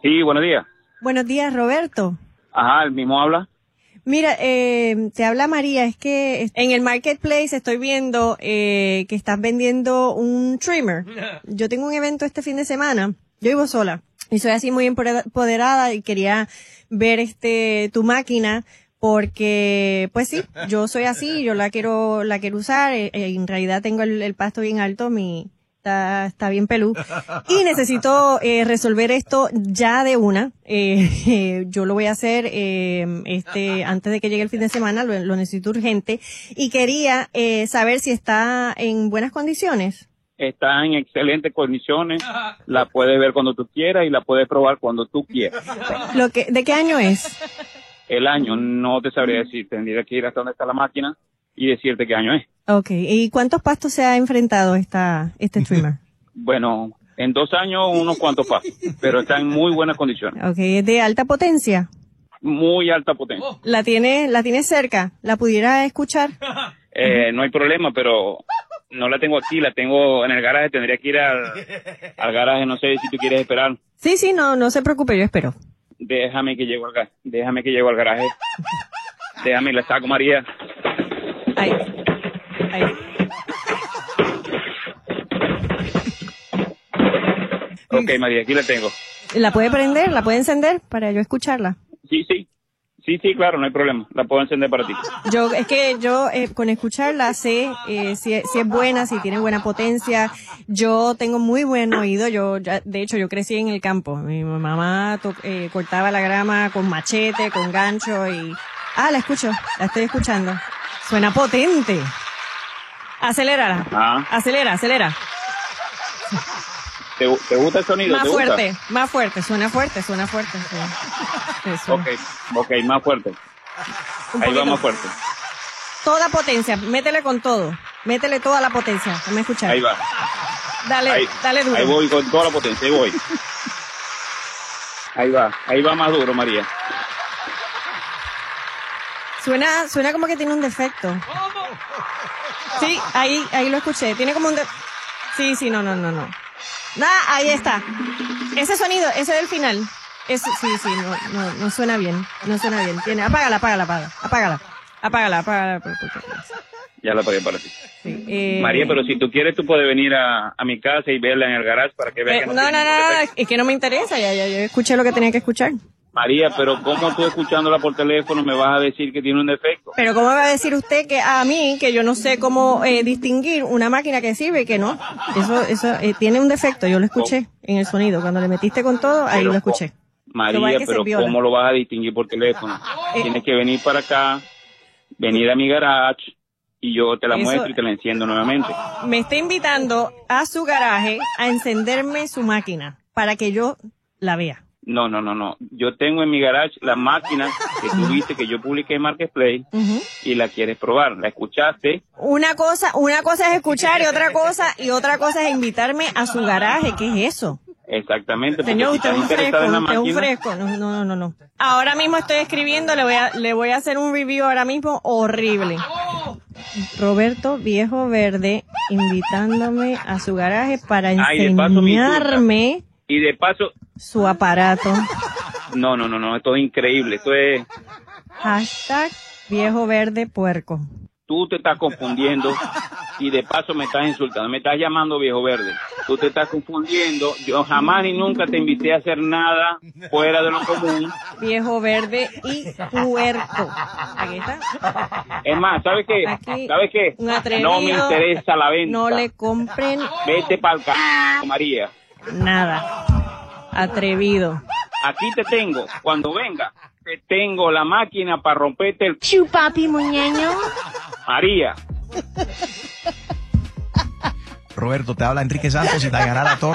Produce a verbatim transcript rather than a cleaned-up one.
Sí, buenos días. Buenos días, Roberto. Ajá, el mismo habla. Mira, eh, te habla María, es que en el Marketplace estoy viendo eh, que estás vendiendo un trimmer. Yo tengo un evento este fin de semana, yo vivo sola y soy así muy empoderada y quería ver este tu máquina porque, pues sí, yo soy así, yo la quiero la quiero usar, eh, en realidad tengo el, el pasto bien alto, mi Está, está bien pelú. Y necesito eh, resolver esto ya de una. Eh, eh, yo lo voy a hacer eh, este antes de que llegue el fin de semana, lo, lo necesito urgente. Y quería eh, saber si está en buenas condiciones. Está en excelentes condiciones. La puedes ver cuando tú quieras y la puedes probar cuando tú quieras. Lo que, ¿de qué año es? El año no te sabría decir. Tendría que ir hasta donde está la máquina y decirte qué año es. Okay. ¿Y cuántos pastos se ha enfrentado esta este trimmer? Bueno, en dos años unos cuantos pastos, pero está en muy buenas condiciones. Okay. ¿Es de alta potencia? Muy alta potencia. ¿La tiene, la tiene cerca? ¿La pudiera escuchar? Eh, no hay problema, pero no la tengo aquí, la tengo en el garaje. Tendría que ir al, al garaje, no sé si tú quieres esperar. Sí, sí, no, no se preocupe, yo espero. Déjame que llego al garaje. Déjame que llego al garaje. Déjame, la saco, María. Ahí. Ahí. Ok, María, aquí la tengo. ¿La puede prender? ¿La puede encender para yo escucharla? Sí, sí. Sí, sí, claro, no hay problema. La puedo encender para ti. Yo, es que yo eh, con escucharla sé eh, si, si es buena, si tiene buena potencia. Yo tengo muy buen oído. Yo, ya, de hecho, yo crecí en el campo. Mi mamá to, eh, cortaba la grama con machete, con gancho y... Ah, la escucho. La estoy escuchando. Suena potente. Acelérala. Ah. Acelera, acelera. ¿Te, ¿Te gusta el sonido? Más ¿Te fuerte, gusta? más fuerte. Suena fuerte, suena fuerte. Suena. Sí, suena. Ok, ok, más fuerte. Un Ahí va poquito. más fuerte. Toda potencia, métele con todo. Métele toda la potencia. Déjame escuchar. Ahí va. Dale, Ahí, dale duro. Ahí voy con toda la potencia, ahí voy. Ahí va, ahí va más duro, María. Suena, suena como que tiene un defecto. Sí, ahí, ahí lo escuché. Tiene como un de... Sí, sí, no, no, no, no. Ah, ahí está. Ese sonido, ese del final. Ese, sí, sí, no, no, no suena bien. No suena bien. Tiene, apágala, apágala, apágala. Apágala. Apágala, apágala. apágala. Ya la apagué para ti. Sí, eh... María, pero si tú quieres, tú puedes venir a, a mi casa y verla en el garage para que veas eh, que no, no, tiene no, ningún no, defecto. es que no me interesa. Ya, ya, yo escuché lo que tenía que escuchar. María, pero ¿cómo tú escuchándola por teléfono me vas a decir que tiene un defecto? Pero ¿cómo va a decir usted que a mí, que yo no sé cómo eh, distinguir una máquina que sirve y que no? Eso eso eh, tiene un defecto, yo lo escuché en el sonido. Cuando le metiste con todo, ahí Pero, lo escuché. María, pero ¿cómo lo vas a distinguir por teléfono? Eh, Tienes que venir para acá, venir a mi garage y yo te la Eso- muestro y te la enciendo nuevamente. Me está invitando a su garaje a encenderme su máquina para que yo la vea. No, no, no, no. Yo tengo en mi garage la máquina que tú viste que yo publiqué en Marketplace Uh-huh. y la quieres probar. La escuchaste. Una cosa, una cosa es escuchar y otra cosa, y otra cosa es invitarme a su garaje. ¿Qué es eso? Exactamente. Porque Señor, si usted es estás un fresco, interesada en la usted es un máquina, fresco. No, no, no, no, no. Ahora mismo estoy escribiendo, le voy a, le voy a hacer un review ahora mismo horrible. Roberto Viejo Verde invitándome a su garaje para Ay, de paso, mi enseñarme y de paso, su aparato. no, no, no, no, esto es increíble. Esto es, Hashtag Viejo Verde Puerco. tú te estás confundiendo y de paso me estás insultando, me estás llamando viejo verde. Tú te estás confundiendo. Yo jamás ni nunca te invité a hacer nada fuera de lo común. Viejo Verde y Puerco. Aquí está. Es más, ¿sabes qué? Aquí, ¿Sabes qué? un atrevido. No me interesa la venta. No le compren Vete para el c... María. nada. Atrevido. Aquí te tengo. Cuando venga, te tengo la máquina para romperte el... Chupapi muñeño. María. Roberto, te habla Enrique Santos y te ganará la torre.